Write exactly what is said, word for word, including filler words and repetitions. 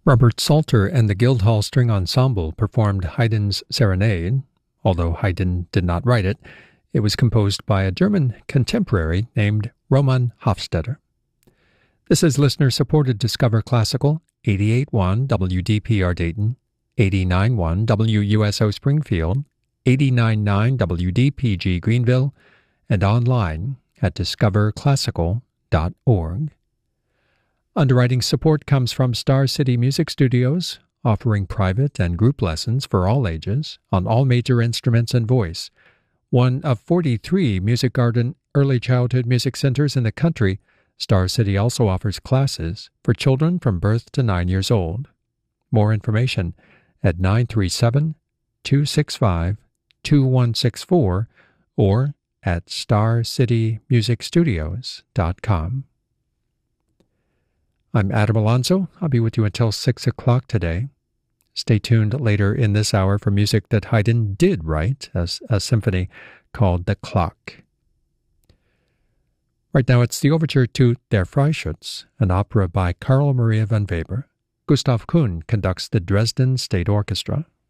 Robert Salter and the Guildhall String Ensemble performed Haydn's Serenade. Although Haydn did not write it, it was composed by a German contemporary named Roman Hofstetter. This is listener-supported Discover Classical, eighty-eight point one W D P R Dayton, eighty-nine point one W U S O Springfield, eighty-nine point nine W D P G Greenville, and online at discover classical dot org. Underwriting support comes from Star City Music Studios, offering private and group lessons for all ages on all major instruments and voice. One of forty-three Music Garden early childhood music centers in the country, Star City also offers classes for children from birth to nine years old. More information at nine three seven, two six five, two one six four or at star city music studios dot com. I'm Adam Alonso. I'll be with you until six o'clock today. Stay tuned later in this hour for music that Haydn did write as a symphony called The Clock. Right now it's the overture to Der Freischütz, an opera by Carl Maria von Weber. Gustav Kuhn conducts the Dresden State Orchestra.